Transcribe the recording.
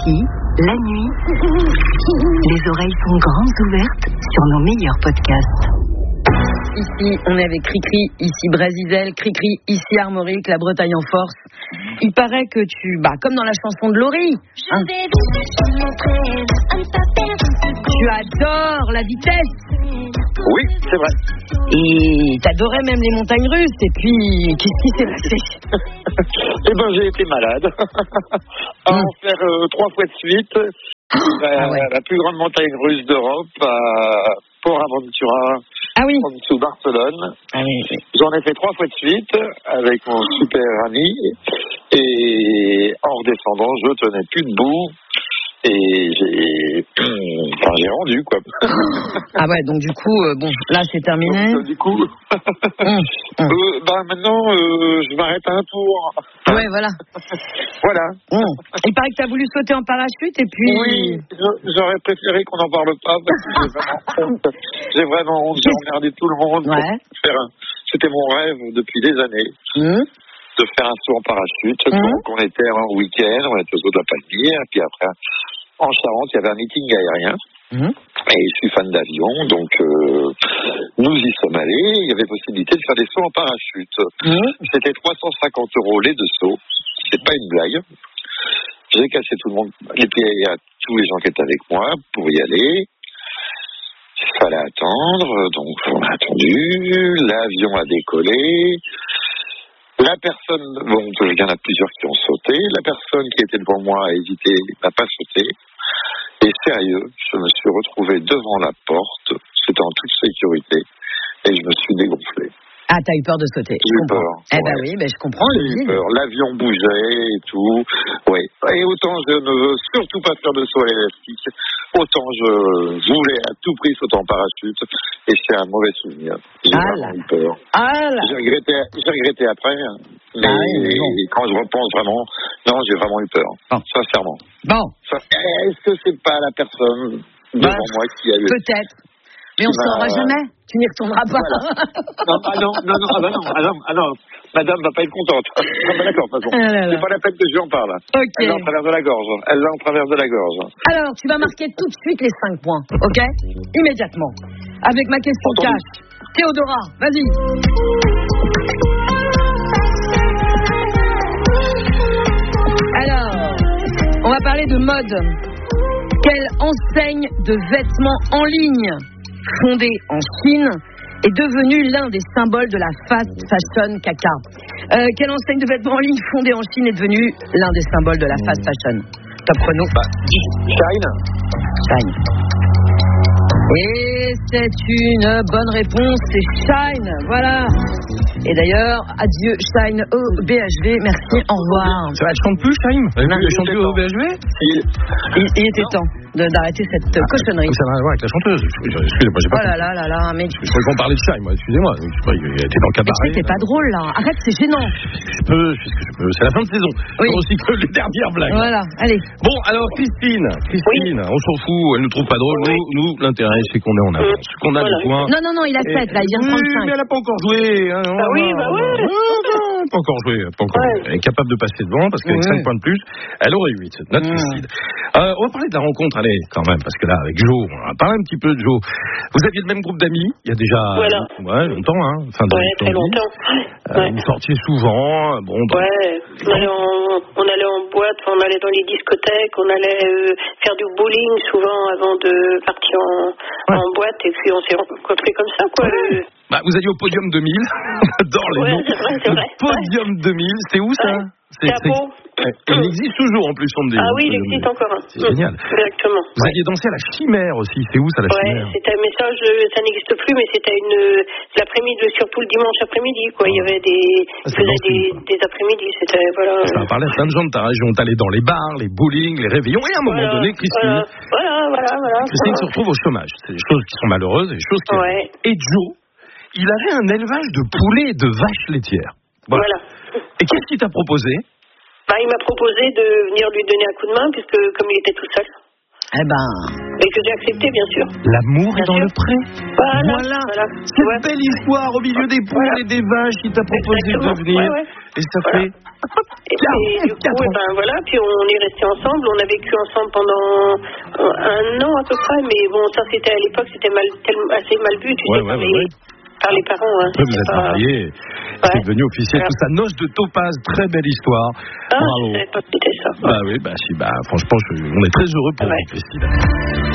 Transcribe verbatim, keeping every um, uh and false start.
Ici, la nuit, les oreilles sont grandes ouvertes sur nos meilleurs podcasts. Ici, on est avec Cricri, ici Brésisel, Cricri, ici Armorique, la Bretagne en force. Il paraît que tu, bah, comme dans la chanson de Laurie, hein, tu adores la vitesse. Oui, c'est vrai. Et t'adorais même les montagnes russes. Et puis, qu'est-ce qui s'est passé? Eh ben, j'ai été malade. À en faire euh, trois fois de suite. Ah la, ouais. la plus grande montagne russe d'Europe, à Port Aventura, Ah oui. en dessous Barcelone. Ah oui, oui. J'en ai fait trois fois de suite avec mon super ami. Et en redescendant, je tenais plus debout. Et j'ai, enfin, j'ai rendu, quoi. Ah ouais, donc du coup, euh, bon, là c'est terminé. Donc, euh, du coup, Mmh, mmh. euh, bah maintenant, euh, je m'arrête à un tour. Ouais, voilà. Voilà. Mmh. Il paraît que t'as voulu sauter en parachute et puis... Oui, je- j'aurais préféré qu'on n'en parle pas parce que j'ai vraiment honte. J'ai vraiment honte, j'ai emmerdé tout le monde. pour Ouais. faire un- C'était mon rêve depuis des années Mmh. de faire un saut en parachute. Mhm. Donc on était un week-end, on était au zoo de la Palmyre, et puis après, en Charente, il y avait un meeting aérien. Mmh. Et je suis fan d'avion, donc euh, nous y sommes allés. Il y avait possibilité de faire des sauts en parachute. Mmh. C'était trois cent cinquante euros les deux sauts. C'est pas une blague. J'ai cassé tout le monde, les pieds à tous les gens qui étaient avec moi pour y aller. Il fallait attendre, donc on a attendu. L'avion a décollé. La personne, bon, il y en a plusieurs qui ont sauté. La personne qui était devant moi a hésité, n'a pas sauté. Et sérieux, je me suis retrouvé devant la porte. C'était en toute sécurité. Et je me suis dégonflé. Ah, t'as eu peur de sauter. J'ai eu peur. Eh ben Ouais. oui, ben je comprends. J'ai le eu vide. peur. L'avion bougeait et tout. Oui. Et autant je ne veux surtout pas faire de saut à l'élastique, autant je voulais à tout prix sauter en parachute. Et c'est un mauvais souvenir. J'ai Ah vraiment là. eu peur. Ah là. J'ai regretté, j'ai regretté après. hein. Mais Ah oui, mais bon. quand je repense vraiment, non, j'ai vraiment eu peur. Bon. Sincèrement. Bon, Ça- Est-ce que c'est pas la personne devant Bah, moi qui a eu... peut-être. Mais on Qui ne saura m'a- jamais. Tu n'y retourneras pas. Voilà. Non, ah non, non, non, ah bah non, ah non, ah non, madame va pas être contente. Ah bah d'accord, de toute façon. Ah là là. C'est pas la peine que je lui en parle. Ok. Elle l'a en travers de la gorge. Elle l'a en travers de la gorge. Alors, tu vas marquer tout de suite les cinq points, ok? Immédiatement. Avec ma question Entendu. cash. Théodora, vas-y. Alors, on va parler de mode. Quelle enseigne de vêtements en ligne, fondée en Chine, est devenue l'un des symboles de la fast fashion caca? Euh, quelle enseigne de vêtements en ligne fondée en Chine est devenue l'un des symboles de la fast fashion? Top chrono. Bah, Shine. Shine. Et c'est une bonne réponse, c'est Shine, voilà. Et d'ailleurs, adieu Shine au B H V, merci, au revoir. Ça va, elle chante plus, Shaim? Elle Non, chante plus au B H V? Il- Il, il était temps de- d'arrêter cette euh, cochonnerie. Ça n'a rien à voir avec la chanteuse. Excusez-moi, j'ai Oh pas là là là là, mais Je croyais qu'on parlait de Shaim, moi, excusez-moi. Je sais pas, il était dans le mais cabaret. c'était pas drôle là. Arrête, c'est gênant. Je peux, je fais ce que je peux. C'est la fin de saison. Oui. On recycle les dernières blagues. Voilà, allez. Bon, alors, Christine, Christine, on s'en fout, elle nous trouve pas drôle. Nous, nous l'intérêt, c'est qu'on est en avance. Qu'on a Voilà. des points. Non, non, non, il a Et- sept là, il vient de Oui, prendre cinq. mais elle a pas encore joué. Hein, Bah oui, bah ouais. ouais. Pas encore joué. Pas encore Ouais. joué. Elle est capable de passer devant parce qu'avec Ouais. cinq points de plus, elle aurait huit. Notre Ouais. Christine. Euh, on va parler de la rencontre, allez, quand même, parce que là, avec Joe, on va parler un petit peu de Joe. Vous aviez le même groupe d'amis, il y a déjà Voilà. ouais, longtemps, hein, fin de Ouais, ton très vie. longtemps. Euh, Ouais. Vous sortiez souvent, bon, donc, Ouais, on allait, en, on allait en boîte, on allait dans les discothèques, on allait euh, faire du bowling souvent avant de partir en, Ouais. en boîte et puis on s'est rencontrés comme ça quoi. Euh, bah, vous alliez au podium deux mille, j'adore les Ouais, noms. c'est vrai, c'est Le vrai. podium deux mille, c'est où ça? Ouais. C'est à Pau. Ouais, il existe toujours en plus, on me dit. Ah oui, il le existe podium. encore un. C'est génial. Exactement. Vous aviez dansé à la Chimère aussi, c'est où ça la Ouais, Chimère? c'était, mais ça, je, ça n'existe plus, mais c'était une, l'après-midi, surtout le dimanche après-midi, quoi. Il y avait des, Ah, c'est faisait dansé, des, quoi. des après-midi, c'était, voilà. Ça a parlé à plein de gens de ta région. T'allais dans les bars, les bowling, les réveillons, et à un moment Voilà, donné, Christine, Voilà, voilà, voilà. voilà Christine se retrouve au chômage. C'est des choses qui sont malheureuses et des choses qui... Ouais. Et Joe, il avait un élevage de poulets et de vaches laitières. Voilà. Voilà. Et qu'est-ce qu'il t'a proposé? Bah, il m'a proposé de venir lui donner un coup de main, puisque comme il était tout seul. Eh ben, Et que j'ai accepté, bien sûr. L'amour est Bien dans sûr. le pré. Voilà. Voilà. voilà. Cette Ouais. belle histoire au milieu des poules Voilà. et des vaches, il t'a proposé Exactement. de venir. Ouais, ouais. Et ça voilà. fait... Et, et du coup, et ben voilà, puis on est restés ensemble, on a vécu ensemble pendant un an à peu près, mais bon, ça c'était à l'époque, c'était mal, assez mal vu, tu ouais, sais, ouais, par, ouais, les, ouais. par les parents. Hein, ouais, vous êtes pas... mariés, ouais. c'est devenu officiel, voilà. Tout ça. Noce de Topaz, très belle histoire. Ah, bravo. je savais pas que c'était ça. Bah oui, bah si, bah franchement, je, on est très heureux pour ouais. vous, Christine.